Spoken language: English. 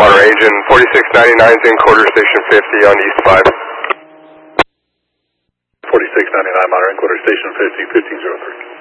Monterey engine 4699 is in quarter station 50 on East 5. 4699 Monterey, quarter station 50, 1503.